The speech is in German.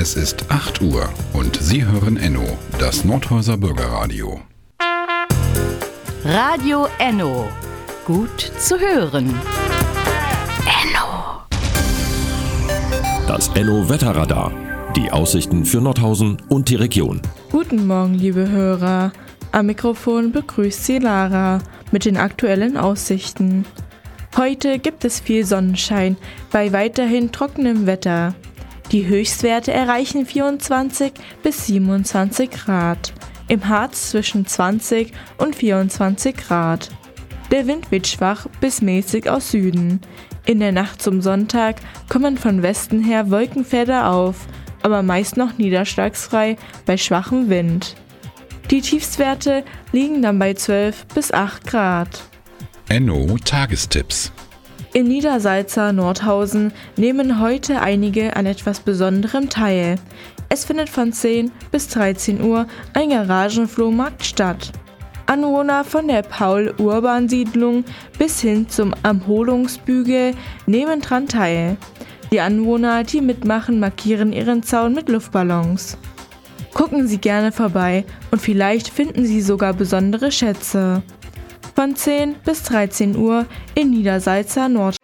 Es ist 8 Uhr und Sie hören Enno, das Nordhäuser Bürgerradio. Radio Enno. Gut zu hören. Enno. Das Enno-Wetterradar. Die Aussichten für Nordhausen und die Region. Guten Morgen, liebe Hörer. Am Mikrofon begrüßt Sie Lara mit den aktuellen Aussichten. Heute gibt es viel Sonnenschein bei weiterhin trockenem Wetter. Die Höchstwerte erreichen 24 bis 27 Grad. Im Harz zwischen 20 und 24 Grad. Der Wind weht schwach bis mäßig aus Süden. In der Nacht zum Sonntag kommen von Westen her Wolkenfelder auf, aber meist noch niederschlagsfrei bei schwachem Wind. Die Tiefstwerte liegen dann bei 12 bis 8 Grad. Enno Tagestipps. In Niedersalza, Nordhausen nehmen heute einige an etwas Besonderem teil. Es findet von 10 bis 13 Uhr ein Garagenflohmarkt statt. Anwohner von der Paul-Urban-Siedlung bis hin zum Erholungsbügel nehmen dran teil. Die Anwohner, die mitmachen, markieren ihren Zaun mit Luftballons. Gucken Sie gerne vorbei und vielleicht finden Sie sogar besondere Schätze. Von 10 bis 13 Uhr in Niedersalza, Nordhausen.